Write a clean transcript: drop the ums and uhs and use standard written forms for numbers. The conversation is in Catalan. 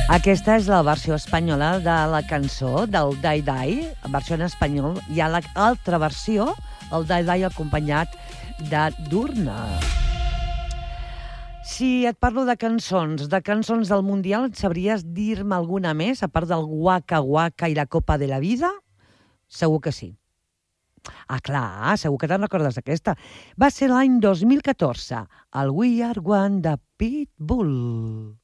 Aquesta és la versió espanyola de la cançó del Dai Dai, versió en espanyol. Hi ha l'altra versió, el Dai Dai acompanyat de Durna. Si et parlo de cançons del Mundial, sabries dir-me alguna més, a part del Waka Waka i la Copa de la Vida? Segur que sí. Ah, clar, segur que te'n recordes d'aquesta. Va ser l'any 2014, el We Are One de Pitbull.